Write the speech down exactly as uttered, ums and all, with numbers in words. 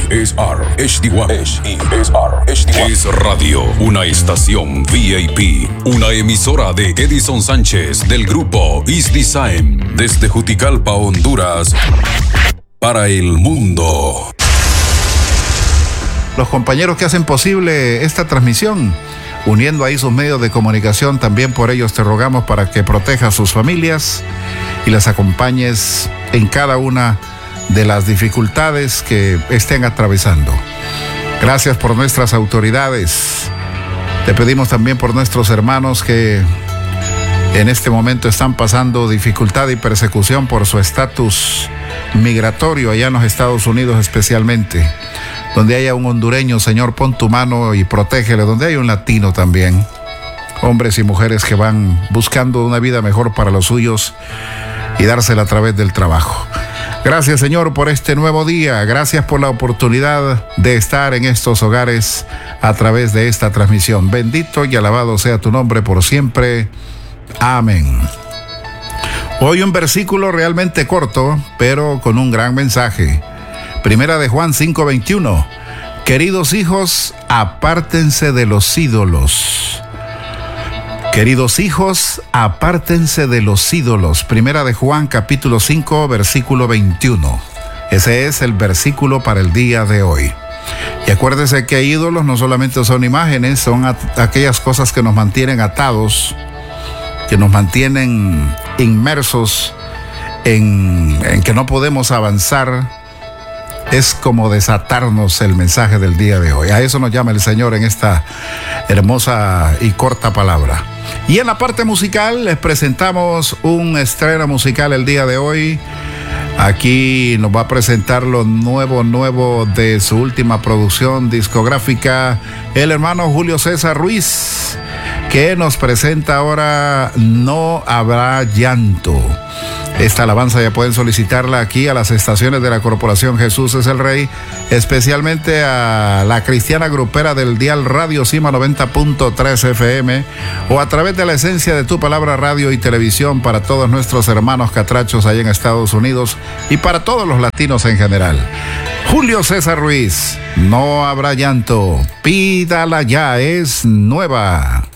S R H D uno. S E S R H D uno. Es Radio, una estación V I P. Una emisora de Edison Sánchez del grupo East Design. Desde Juticalpa, Honduras. Para el mundo. Los compañeros que hacen posible esta transmisión, uniendo ahí sus medios de comunicación, también por ellos te rogamos para que protejas sus familias y las acompañes en cada una de las dificultades que estén atravesando. Gracias por nuestras autoridades. Te pedimos también por nuestros hermanos que en este momento están pasando dificultad y persecución por su estatus migratorio allá en los Estados Unidos especialmente. Donde haya un hondureño, Señor, pon tu mano y protégele. Donde hay un latino también. Hombres y mujeres que van buscando una vida mejor para los suyos y dársela a través del trabajo. Gracias, Señor, por este nuevo día. Gracias por la oportunidad de estar en estos hogares a través de esta transmisión. Bendito y alabado sea tu nombre por siempre. Amén. Hoy un versículo realmente corto, pero con un gran mensaje. Primera de Juan cinco veintiuno. Queridos hijos, apártense de los ídolos. Queridos hijos, apártense de los ídolos. Primera de Juan capítulo cinco, versículo veintiuno. Ese es el versículo para el día de hoy. Y acuérdese que ídolos no solamente son imágenes, son at- aquellas cosas que nos mantienen atados, que nos mantienen inmersos en, en que no podemos avanzar. Es como desatarnos el mensaje del día de hoy. A eso nos llama el Señor en esta hermosa y corta palabra. Y en la parte musical les presentamos un estreno musical el día de hoy. Aquí nos va a presentar lo nuevo, nuevo de su última producción discográfica, el hermano Julio César Ruiz, que nos presenta ahora No Habrá Llanto. Esta alabanza ya pueden solicitarla aquí a las estaciones de la Corporación Jesús es el Rey, especialmente a la cristiana grupera del dial Radio Cima noventa punto tres F M, o a través de la esencia de tu palabra radio y televisión para todos nuestros hermanos catrachos allá en Estados Unidos y para todos los latinos en general. Julio César Ruiz, No Habrá Llanto, pídala ya, es nueva.